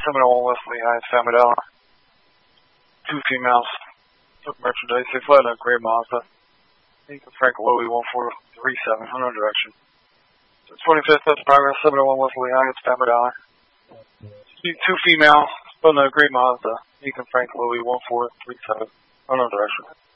701 West Lehigh, it's Family Dollar. 2 females. Took merchandise. They fled in a gray Mazda. Ethan Frank Louie 1437, unknown direction. 25th, that's progress, 701 West Lehigh, it's Family Dollar. 2 females, fled in a gray Mazda. Ethan Frank Louie 1437, unknown direction.